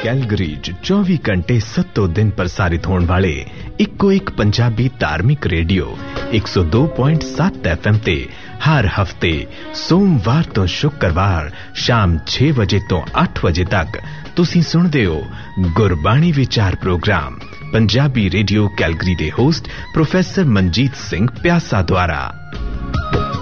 Calgary 'ਚ 24 ਘੰਟੇ 7 ਦਿਨ ਪ੍ਰਸਾਰਿਤ ਹੋਣ ਵਾਲੇ ਇੱਕੋ ਇੱਕ ਪੰਜਾਬੀ ਧਾਰਮਿਕ ਰੇਡੀਓ 102.7 FM ਤੇ ਹਰ ਹਫਤੇ ਸੋਮਵਾਰ ਤੋਂ ਸ਼ੁੱਕਰਵਾਰ ਸ਼ਾਮ 6 ਵਜੇ ਤੋਂ 8 ਵਜੇ ਤੱਕ ਤੁਸੀਂ ਸੁਣਦੇ ਹੋ ਗੁਰਬਾਣੀ ਵਿਚਾਰ ਪ੍ਰੋਗਰਾਮ ਪੰਜਾਬੀ ਰੇਡੀਓ ਕੈਲਗਰੀ ਦੇ ਹੋਸਟ ਪ੍ਰੋਫੈਸਰ ਮਨਜੀਤ ਸਿੰਘ ਪਿਆਸਾ ਦੁਆਰਾ।